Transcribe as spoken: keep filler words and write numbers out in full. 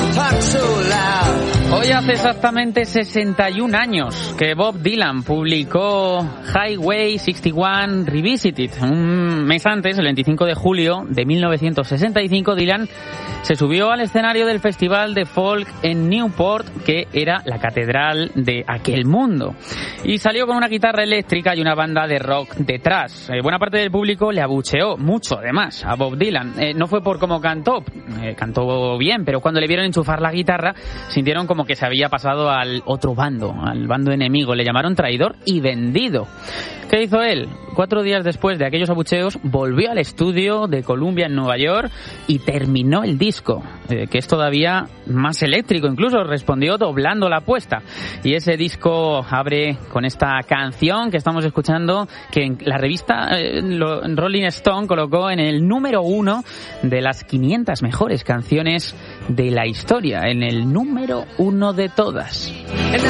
Hoy hace exactamente sesenta y un años que Bob Dylan publicó Highway sesenta y uno Revisited. Un mes antes, el veinticinco de julio de mil novecientos sesenta y cinco, Dylan se subió al escenario del Festival de Folk en Newport, que era la catedral de aquel mundo. Y salió con una guitarra eléctrica y una banda de rock detrás. Eh, buena parte del público le abucheó, mucho además, a Bob Dylan. Eh, no fue por cómo cantó, eh, cantó bien, pero cuando le vieron enchufar la guitarra, sintieron como que se había pasado al otro bando, al bando enemigo. Le llamaron traidor y vendido. ¿Qué hizo él? Cuatro días después de aquellos abucheos, volvió al estudio de Columbia en Nueva York y terminó el disco, eh, que es todavía más eléctrico, incluso respondió doblando la apuesta. Y ese disco abre con esta canción que estamos escuchando, que en la revista eh, Rolling Stone colocó en el número uno de las quinientas mejores canciones de la historia, en el número uno de todas.